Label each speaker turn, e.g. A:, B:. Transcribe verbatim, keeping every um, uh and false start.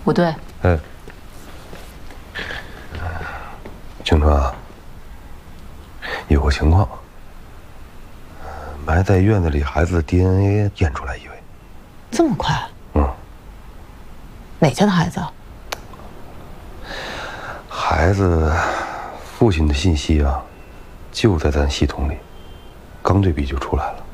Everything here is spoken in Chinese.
A: 五队。
B: 哎，青春啊，有个情况，埋在院子里孩子的 D N A 验出来一位。
A: 这么快？
B: 嗯。
A: 哪家的孩子？
B: 孩子父亲的信息啊，就在咱系统里，刚对比就出来了。